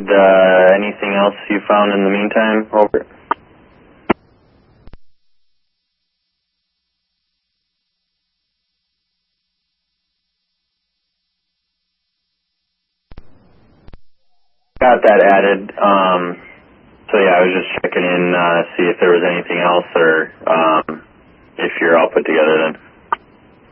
added. Anything else you found in the meantime? Over. Got that added. So yeah, I was just checking in, see if there was anything else, or if you're all put together then.